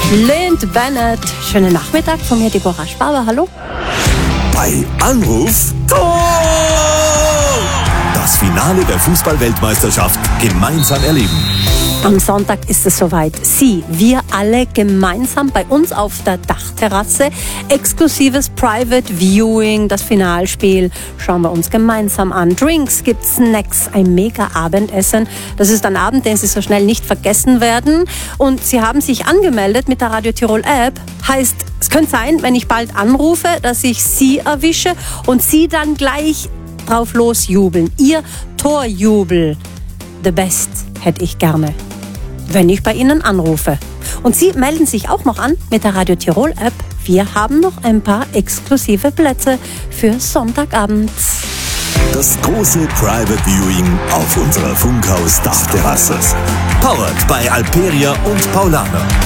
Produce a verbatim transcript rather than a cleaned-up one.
Lind Bennett. Schönen Nachmittag von mir, Deborah Sparber. Hallo. Bei Anruf Tor! Das Finale der Fußball-Weltmeisterschaft gemeinsam erleben. Am Sonntag ist es soweit. Sie, wir alle gemeinsam bei uns auf der Dachterrasse. Exklusives Private Viewing, das Finalspiel schauen wir uns gemeinsam an. Drinks gibt, Snacks, ein mega Abendessen. Das ist ein Abend, den Sie so schnell nicht vergessen werden. Und Sie haben sich angemeldet mit der Radio Tirol App. Heißt, es könnte sein, wenn ich bald anrufe, dass ich Sie erwische und Sie dann gleich drauf losjubeln. Ihr Torjubel. The best hätte ich gerne, wenn ich bei Ihnen anrufe. Und Sie melden sich auch noch an mit der Radio Tirol App. Wir haben noch ein paar exklusive Plätze für Sonntagabend. Das große Private Viewing auf unserer Funkhaus-Dachterrasse. Powered bei Alperia und Paulaner.